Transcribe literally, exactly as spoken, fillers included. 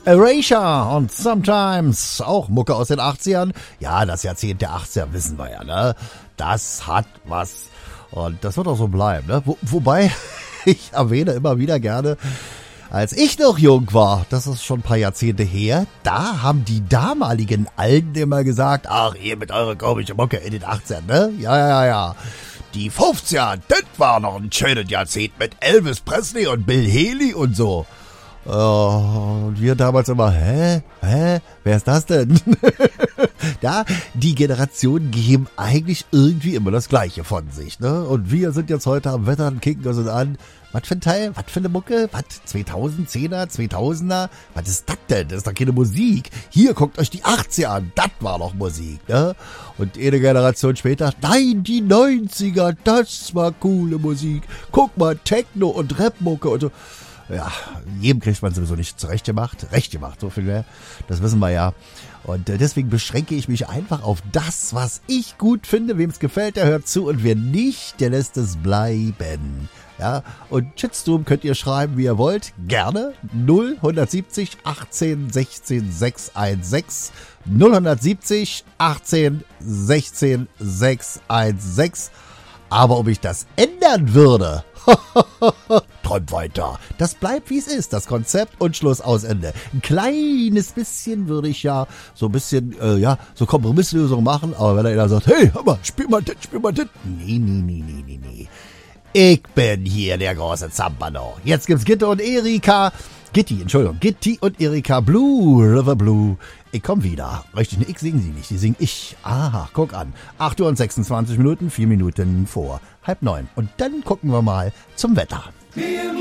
Erasure und Sometimes, auch Mucke aus den achtzigern. Ja, das Jahrzehnt der achtziger wissen wir ja, ne? Das hat was. Und das wird auch so bleiben, ne? Wo, wobei, ich erwähne immer wieder gerne, als ich noch jung war, das ist schon ein paar Jahrzehnte her, da haben die damaligen Alten immer gesagt, ach, ihr mit eurer komischen Mucke in den achtzigern, ne? Ja, ja, ja, ja. Die fünfziger, das war noch ein schönes Jahrzehnt mit Elvis Presley und Bill Haley und so. Uh, und wir damals immer, hä? Hä? Wer ist das denn? Ja, die Generationen geben eigentlich irgendwie immer das Gleiche von sich, ne? Und wir sind jetzt heute am Wettern, kicken uns an. Was für ein Teil? Was für eine Mucke? Was? zweitausendzehner? zweitausender? Was ist das denn? Das ist doch keine Musik. Hier, guckt euch die achtziger an. Das war doch Musik, ne? Und eine Generation später, nein, die neunziger, das war coole Musik. Guck mal, Techno und Rapmucke und so. Ja, jedem kriegt man sowieso nicht zurecht gemacht. Recht gemacht, so viel mehr. Das wissen wir ja. Und äh, deswegen beschränke ich mich einfach auf das, was ich gut finde. Wem es gefällt, der hört zu. Und wer nicht, der lässt es bleiben. Ja, und Shitstorm könnt ihr schreiben, wie ihr wollt. Gerne. null siebzig achtzehn sechzehn sechshundertsechzehn. null siebzig achtzehn sechzehn sechshundertsechzehn. Aber ob ich das ändern würde... Träumt weiter. Das bleibt, wie es ist, das Konzept und Schluss, aus, Ende. Ein kleines bisschen würde ich ja so ein bisschen, äh, ja, so Kompromisslösungen machen, aber wenn er einer sagt, hey, hör mal, spiel mal das, spiel mal das. Nee, nee, nee, nee, nee, nee. Ich bin hier der große Zampano. Jetzt gibt's Gitte und Erika. Gitti, Entschuldigung, Gitti und Erika, Blue River Blue. Ich komm wieder. Richtig, ne, ich singen sie nicht, die sing ich. Aha, guck an. acht Uhr und sechsundzwanzig Minuten, vier Minuten vor halb neun. Und dann gucken wir mal zum Wetter.